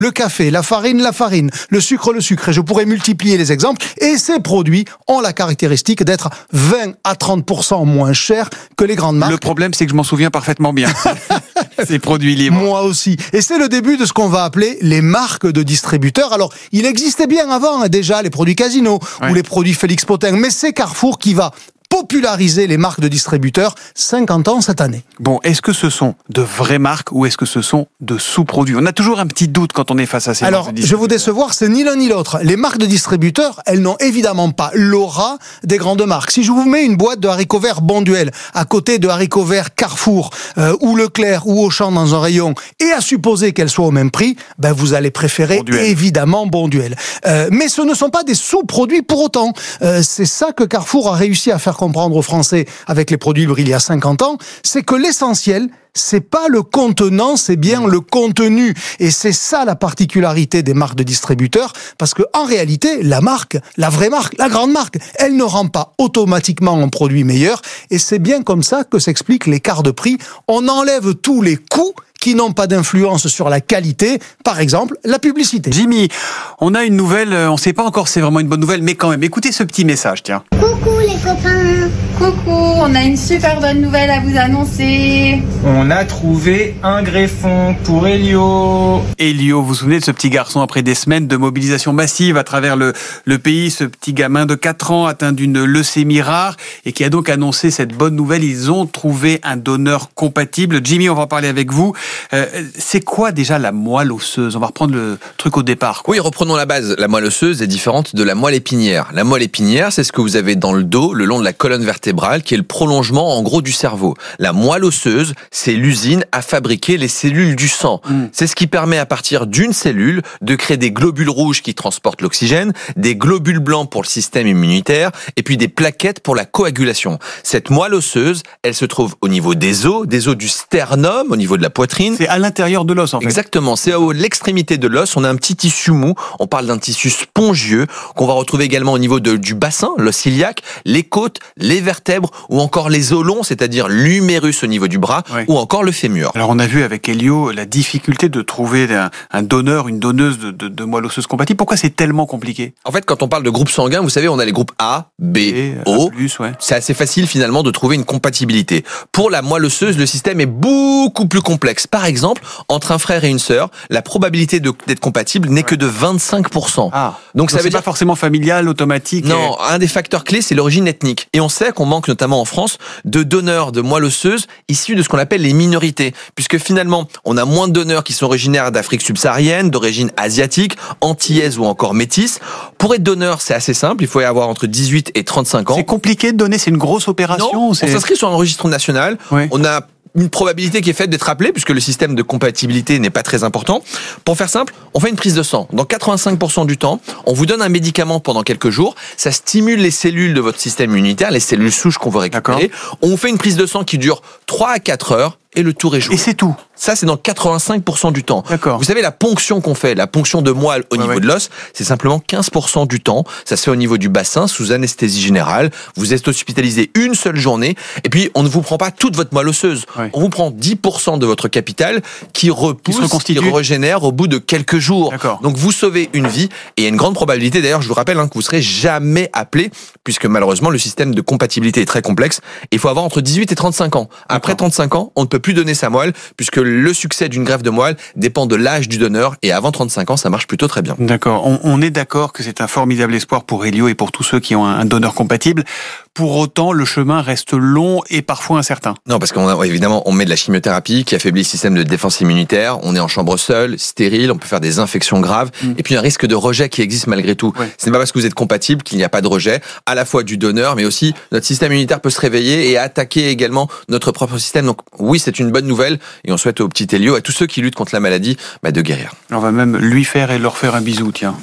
le café, la farine, le sucre. Et je pourrais multiplier les exemples. Et ces produits ont la caractéristique d'être 20 à 30% moins chers que les grandes marques. Le problème, c'est que je m'en souviens parfaitement bien. Ces produits libres. Moi aussi. Et c'est le début de ce qu'on va appeler les marques de distributeurs. Alors, il existait bien avant, déjà, les produits Casino ou les produits Félix Potin. Mais c'est Carrefour qui va populariser les marques de distributeurs, 50 ans cette année. Bon, est-ce que ce sont de vraies marques ou est-ce que ce sont de sous-produits ? On a toujours un petit doute quand on est face à ces marques de distributeurs. Alors, je vais vous décevoir, c'est ni l'un ni l'autre. Les marques de distributeurs, elles n'ont évidemment pas l'aura des grandes marques. Si je vous mets une boîte de haricots verts Bonduelle à côté de haricots verts Carrefour ou Leclerc ou Auchan dans un rayon, et à supposer qu'elles soient au même prix, ben vous allez préférer Bonduelle. Évidemment Bonduelle. Mais ce ne sont pas des sous-produits pour autant. C'est ça que Carrefour a réussi à faire comprendre aux Français avec les produits libres il y a 50 ans, c'est que l'essentiel, c'est pas le contenant, c'est bien le contenu. Et c'est ça la particularité des marques de distributeurs, parce que en réalité, la marque, la vraie marque, la grande marque, elle ne rend pas automatiquement un produit meilleur. Et c'est bien comme ça que s'explique l'écart de prix. On enlève tous les coûts qui n'ont pas d'influence sur la qualité, par exemple la publicité. Jimmy, on a une nouvelle, on ne sait pas encore si c'est vraiment une bonne nouvelle, mais quand même, écoutez ce petit message, tiens. Coucou les copains. Coucou, on a une super bonne nouvelle à vous annoncer. On a trouvé un greffon pour Elio. Elio, vous vous souvenez de ce petit garçon après des semaines de mobilisation massive à travers le pays, ce petit gamin de 4 ans atteint d'une leucémie rare et qui a donc annoncé cette bonne nouvelle. Ils ont trouvé un donneur compatible. Jimmy, on va en parler avec vous. C'est quoi déjà la moelle osseuse ? On va reprendre le truc au départ. Oui, reprenons la base. La moelle osseuse est différente de la moelle épinière. La moelle épinière, c'est ce que vous avez dans le dos, le long de la colonne vertébrale, qui est le prolongement en gros du cerveau. La moelle osseuse, c'est l'usine à fabriquer les cellules du sang. C'est ce qui permet à partir d'une cellule de créer des globules rouges qui transportent l'oxygène, des globules blancs pour le système immunitaire et puis des plaquettes pour la coagulation. Cette moelle osseuse, elle se trouve au niveau des os du sternum, au niveau de la poitrine. C'est à l'intérieur de l'os, en fait. Exactement. C'est à l'extrémité de l'os. On a un petit tissu mou. On parle d'un tissu spongieux qu'on va retrouver également au niveau du bassin, l'os iliaque, les côtes, les vertèbres ou encore les os longs, c'est-à-dire l'humérus au niveau du bras ou encore le fémur. Alors, on a vu avec Elio la difficulté de trouver un donneur, une donneuse de moelle osseuse compatible. Pourquoi c'est tellement compliqué ? En fait, quand on parle de groupe sanguin, vous savez, on a les groupes A, B, O. C'est assez facile finalement de trouver une compatibilité. Pour la moelle osseuse, le système est beaucoup plus complexe. Par exemple, entre un frère et une sœur, la probabilité d'être compatible n'est que de 25%. Donc ça veut dire pas forcément familial, automatique. Non, un des facteurs clés, c'est l'origine ethnique. Et on sait qu'on manque notamment en France de donneurs de moelle osseuse issus de ce qu'on appelle les minorités. Puisque finalement, on a moins de donneurs qui sont originaires d'Afrique subsaharienne, d'origine asiatique, antillaise ou encore métisse. Pour être donneur, c'est assez simple. Il faut y avoir entre 18 et 35 ans. C'est compliqué de donner, c'est une grosse opération. Non, on s'inscrit sur un registre national. On a une probabilité qui est faite d'être appelé, puisque le système de compatibilité n'est pas très important. Pour faire simple, on fait une prise de sang. Dans 85% du temps, on vous donne un médicament pendant quelques jours. Ça stimule les cellules de votre système immunitaire, les cellules souches qu'on veut récupérer. On vous fait une prise de sang qui dure 3 à 4 heures. Et le tour est joué. Et c'est tout. Ça, c'est dans 85% du temps. D'accord. Vous savez, la ponction qu'on fait, la ponction de moelle au niveau de l'os, c'est simplement 15% du temps. Ça se fait au niveau du bassin, sous anesthésie générale. Vous êtes hospitalisé une seule journée. Et puis, on ne vous prend pas toute votre moelle osseuse. On vous prend 10% de votre capital qui repousse, qui régénère au bout de quelques jours. Donc, vous sauvez une vie. Et il y a une grande probabilité, d'ailleurs, je vous rappelle, que vous serez jamais appelé, puisque malheureusement, le système de compatibilité est très complexe. Il faut avoir entre 18 et 35 ans. Après 35 ans, on ne peut plus donner sa moelle, puisque le succès d'une greffe de moelle dépend de l'âge du donneur, et avant 35 ans, ça marche plutôt très bien. D'accord. On est d'accord que c'est un formidable espoir pour Elio et pour tous ceux qui ont un donneur compatible. Pour autant, le chemin reste long et parfois incertain. Non, parce qu'évidemment, on met de la chimiothérapie qui affaiblit le système de défense immunitaire. On est en chambre seule, stérile, on peut faire des infections graves. Et puis un risque de rejet qui existe malgré tout. Ce n'est pas parce que vous êtes compatible qu'il n'y a pas de rejet, à la fois du donneur, mais aussi notre système immunitaire peut se réveiller et attaquer également notre propre système. Donc oui, c'est une bonne nouvelle et on souhaite au petit Elio et à tous ceux qui luttent contre la maladie de guérir. On va même lui faire et leur faire un bisou, tiens.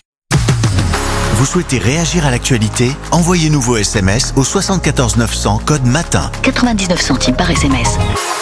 Vous souhaitez réagir à l'actualité ? Envoyez-nous vos SMS au 74 900 code MATIN. 99 centimes par SMS.